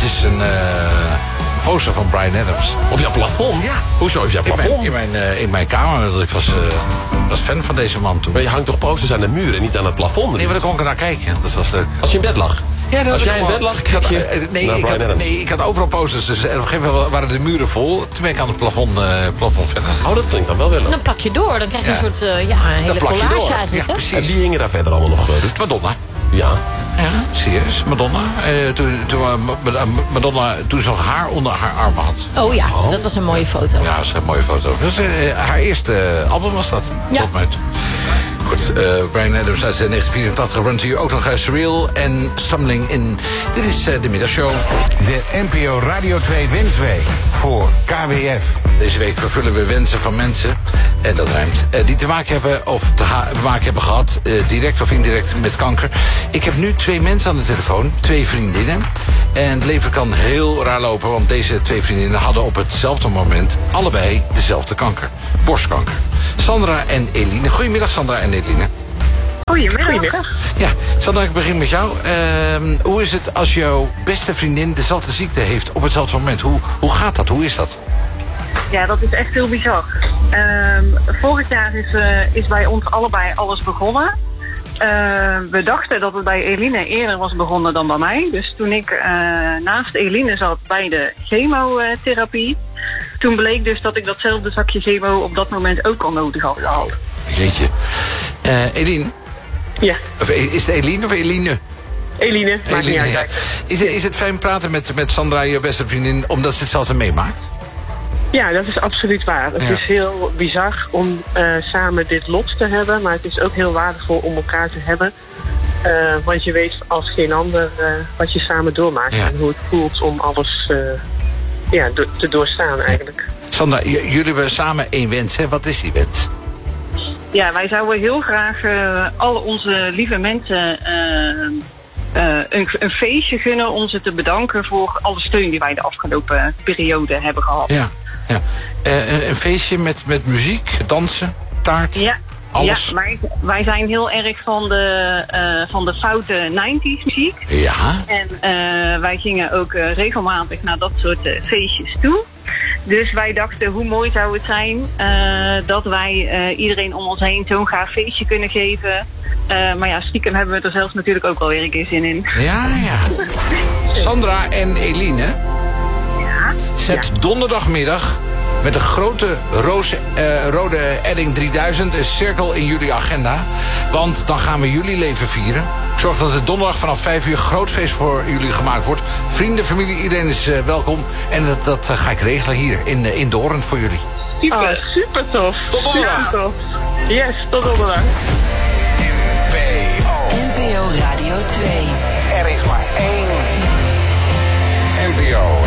is een poster van Bryan Adams. Op jouw plafond? Ja. Hoezo op jouw plafond? In mijn kamer. Want ik was fan van deze man toen. Maar je hangt toch posters aan de muur en niet aan het plafond? Nee, maar dan kon ik er naar kijken. Dat was leuk. Als je in bed lag? Ja, als jij in bed lag, kijk je ik had overal posters. Dus op een gegeven moment waren de muren vol. Toen ben ik aan het plafond verder. Oh, dat klinkt dan wel willen. Dan plak je door. Dan krijg je een soort een hele collage eigenlijk. Ja, hè? precies. En wie hingen daar verder allemaal nog? Madonna. Ja. Ja, serieus. Madonna. Madonna toen ze nog haar onder haar arm had. Oh ja, dat was een mooie foto. Ja, dat is een mooie foto. Dus, haar eerste album was dat. Ja. Goed, Bryan Adams uit 1984. Run to You ook nog Surreal en Stumbling in. Dit is de middagshow. De NPO Radio 2 Wensweek voor KWF. Deze week vervullen we wensen van mensen, en dat rijmt, die te maken hebben of te maken hebben gehad, direct of indirect met kanker. Ik heb nu 2 mensen aan de telefoon, 2 vriendinnen. En het leven kan heel raar lopen, want deze 2 vriendinnen hadden op hetzelfde moment allebei dezelfde kanker. Borstkanker. Sandra en Eline. Goedemiddag, Sandra en Eline. Goedemiddag. Ja, Sandra, ik begin met jou. Hoe is het als jouw beste vriendin dezelfde ziekte heeft op hetzelfde moment? Hoe gaat dat? Hoe is dat? Ja, dat is echt heel bizar. Vorig jaar is bij ons allebei alles begonnen. We dachten dat het bij Eline eerder was begonnen dan bij mij. Dus toen ik naast Eline zat bij de chemotherapie, toen bleek dus dat ik datzelfde zakje chemo op dat moment ook al nodig had. Wauw, jeetje. Eline? Ja. Is het Eline of Eline? Eline, maakt niet uit. Ja. Is het fijn praten met Sandra, je beste vriendin, omdat ze hetzelfde meemaakt? Ja, dat is absoluut waar. Het is heel bizar om samen dit lot te hebben, maar het is ook heel waardevol om elkaar te hebben. Want je weet als geen ander wat je samen doormaakt en hoe het voelt om alles te doorstaan eigenlijk. Sandra, jullie hebben samen 1 wens, hè? Wat is die wens? Ja, wij zouden heel graag al onze lieve mensen een feestje gunnen om ze te bedanken voor alle steun die wij de afgelopen periode hebben gehad. Ja. Een feestje met muziek, dansen, taart, alles. Ja, wij zijn heel erg van de foute 90s muziek. Ja. En wij gingen ook regelmatig naar dat soort feestjes toe. Dus wij dachten, hoe mooi zou het zijn dat wij iedereen om ons heen zo'n gaaf feestje kunnen geven. Maar ja, stiekem hebben we er zelfs natuurlijk ook wel weer een keer zin in. Ja. Sandra en Eline, zet donderdagmiddag met een grote rode Edding 3000 een cirkel in jullie agenda. Want dan gaan we jullie leven vieren. Ik zorg dat het donderdag vanaf 5 uur groot feest voor jullie gemaakt wordt. Vrienden, familie, iedereen is welkom. En dat ga ik regelen hier in Doorn voor jullie. Super tof. Tot donderdag. Super tof. Yes, tot donderdag. NPO Radio 2. Er is maar 1 NPO